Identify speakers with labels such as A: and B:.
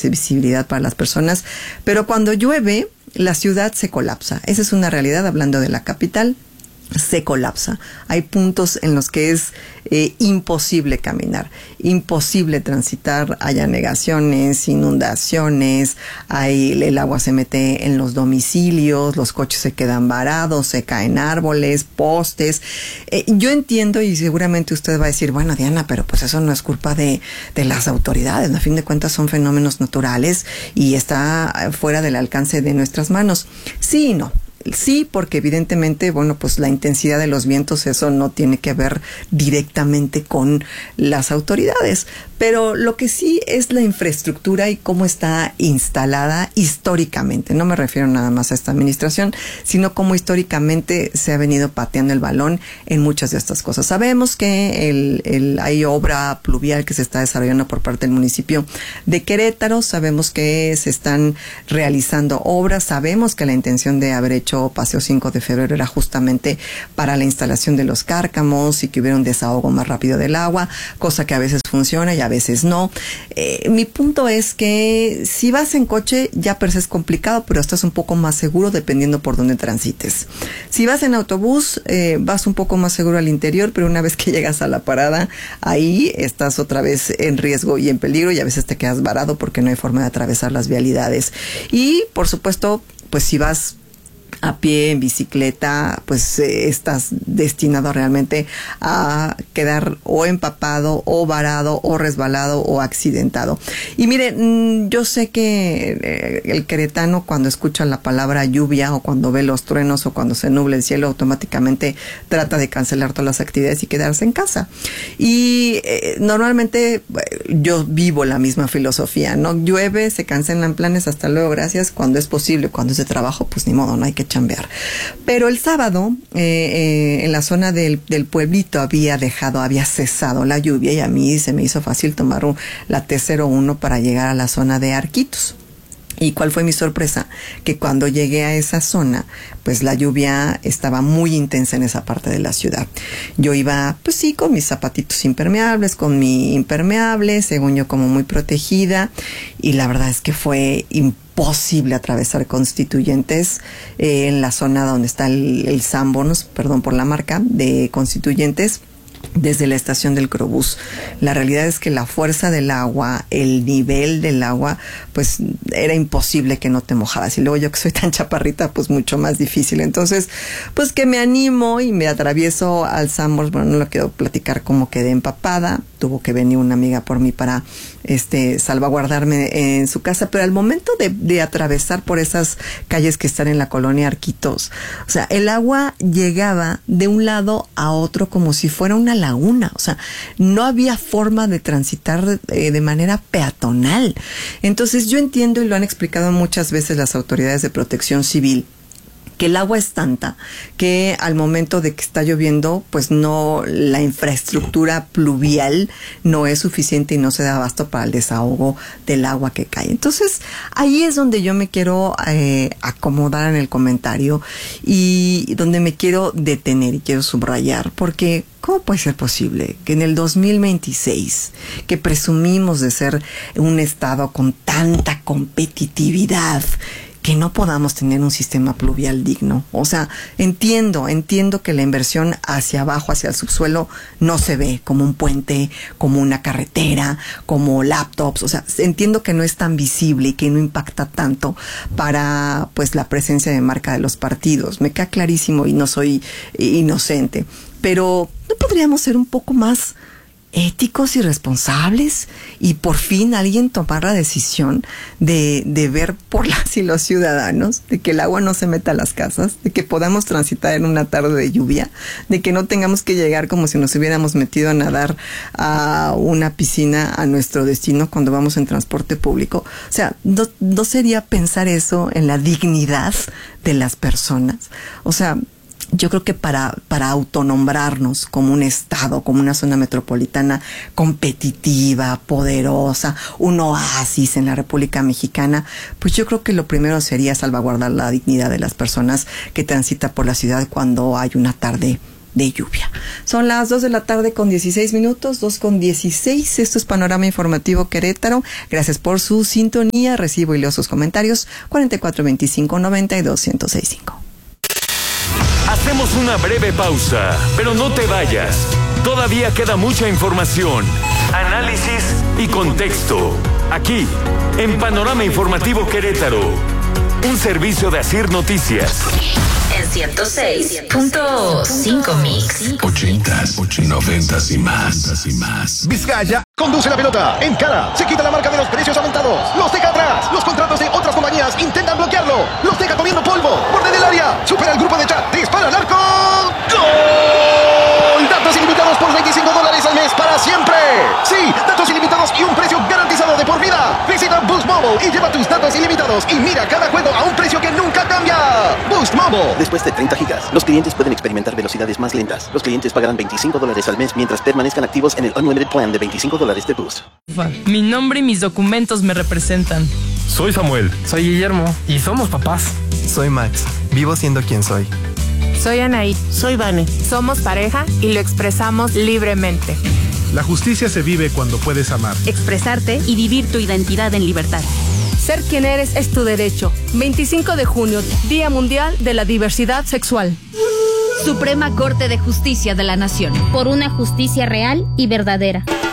A: accesibilidad para las personas, pero cuando llueve, la ciudad se colapsa. Esa es una realidad, hablando de la capital. Se colapsa. Hay puntos en los que es imposible caminar, imposible transitar, hay anegaciones, inundaciones, el agua se mete en los domicilios, los coches se quedan varados, se caen árboles, postes. Yo entiendo, y seguramente usted va a decir, bueno, Diana, pero pues eso no es culpa de las autoridades, a fin de cuentas son fenómenos naturales y está fuera del alcance de nuestras manos. Sí y no. Sí, porque evidentemente, bueno, pues la intensidad de los vientos, eso no tiene que ver directamente con las autoridades. Pero lo que sí es la infraestructura y cómo está instalada históricamente. No me refiero nada más a esta administración, sino cómo históricamente se ha venido pateando el balón en muchas de estas cosas. Sabemos que hay obra pluvial que se está desarrollando por parte del municipio de Querétaro. Sabemos que se están realizando obras. Sabemos que la intención de haber hecho Paseo 5 de Febrero era justamente para la instalación de los cárcamos y que hubiera un desahogo más rápido del agua, cosa que a veces funciona y a veces no. Mi punto es que si vas en coche ya per se es complicado, pero estás un poco más seguro dependiendo por dónde transites. Si vas en autobús, vas un poco más seguro al interior, pero una vez que llegas a la parada, ahí estás otra vez en riesgo y en peligro y a veces te quedas varado porque no hay forma de atravesar las vialidades. Y, por supuesto, pues si vas a pie, en bicicleta, pues estás destinado realmente a quedar o empapado, o varado, o resbalado, o accidentado. Y mire, yo sé que el queretano cuando escucha la palabra lluvia, o cuando ve los truenos, o cuando se nubla el cielo, automáticamente trata de cancelar todas las actividades y quedarse en casa. Y normalmente yo vivo la misma filosofía, ¿no? Llueve, se cancelan planes, hasta luego, gracias. Cuando es posible, cuando es de trabajo, pues ni modo, no hay que chambear. Pero el sábado, en la zona del pueblito había cesado la lluvia y a mí se me hizo fácil tomar la T01 para llegar a la zona de Arquitos. ¿Y cuál fue mi sorpresa? Que cuando llegué a esa zona, pues la lluvia estaba muy intensa en esa parte de la ciudad. Yo iba, pues sí, con mis zapatitos impermeables, con mi impermeable, según yo como muy protegida, y la verdad es que fue imposible atravesar Constituyentes en la zona donde está el Sanborns, perdón por la marca, de Constituyentes, desde la estación del Crobús. La realidad es que la fuerza del agua, el nivel del agua, pues era imposible que no te mojaras. Y luego yo que soy tan chaparrita, pues mucho más difícil. Entonces, pues que me animo y me atravieso al Sanborns. Bueno, no lo quiero platicar cómo quedé empapada. Tuvo que venir una amiga por mí para salvaguardarme en su casa. Pero al momento de atravesar por esas calles que están en la colonia Arquitos, o sea, el agua llegaba de un lado a otro como si fuera una laguna. O sea, no había forma de transitar de manera peatonal. Entonces yo entiendo, y lo han explicado muchas veces las autoridades de protección civil, que el agua es tanta que al momento de que está lloviendo, pues no, la infraestructura pluvial no es suficiente y no se da abasto para el desahogo del agua que cae. Entonces, ahí es donde yo me quiero acomodar en el comentario y donde me quiero detener y quiero subrayar, porque ¿cómo puede ser posible que en el 2026, que presumimos de ser un estado con tanta competitividad, que no podamos tener un sistema pluvial digno? O sea, entiendo que la inversión hacia abajo, hacia el subsuelo, no se ve como un puente, como una carretera, como laptops. O sea, entiendo que no es tan visible y que no impacta tanto para, pues, la presencia de marca de los partidos. Me queda clarísimo y no soy inocente. Pero ¿no podríamos ser un poco más éticos y responsables y por fin alguien tomar la decisión de ver por las y los ciudadanos, de que el agua no se meta a las casas, de que podamos transitar en una tarde de lluvia, de que no tengamos que llegar como si nos hubiéramos metido a nadar a una piscina a nuestro destino cuando vamos en transporte público? O sea, ¿no sería pensar eso en la dignidad de las personas? O sea, yo creo que para autonombrarnos como un estado, como una zona metropolitana competitiva, poderosa, un oasis en la República Mexicana, pues yo creo que lo primero sería salvaguardar la dignidad de las personas que transitan por la ciudad cuando hay una tarde de lluvia. Son las 2 de la tarde con 16 minutos, 2:16. Esto es Panorama Informativo Querétaro. Gracias por su sintonía. Recibo y leo sus comentarios. 4425-92-1065.
B: Hacemos una breve pausa, pero no te vayas. Todavía queda mucha información, análisis y contexto. Aquí, en Panorama Informativo Querétaro. Un servicio de Asir Noticias.
C: En 106.5 Mix.
D: 80s, 90s y más.
E: Vizcaya conduce la pelota, encara, se quita la marca de los precios aumentados, los deja atrás, los contratos de otras compañías intentan bloquearlo, los deja comiendo polvo, borde del área, supera el grupo de chat, dispara al arco, ¡gol! Datos ilimitados por $25 al mes para siempre. Sí, datos ilimitados y un precio garantizado de por vida. Visita Boost Mobile y lleva tus datos ilimitados y mira cada juego a un precio que nunca cambia. Boost Mobile.
F: Después de 30 gigas, los clientes pueden experimentar velocidades más lentas. Los clientes pagarán $25 al mes mientras permanezcan activos en el Unlimited Plan de $25 de Boost.
G: Mi nombre y mis documentos me representan.
H: Soy Samuel.
I: Soy Guillermo.
H: Y somos papás.
I: Soy Max. Vivo siendo quien soy.
J: Soy Anaí.
K: Soy Vane.
J: Somos pareja y lo expresamos libremente.
L: La justicia se vive cuando puedes amar,
K: expresarte y vivir tu identidad en libertad.
J: Ser quien eres es tu derecho. 25 de junio, Día Mundial de la Diversidad Sexual.
K: Suprema Corte de Justicia de la Nación.
M: Por una justicia real y verdadera.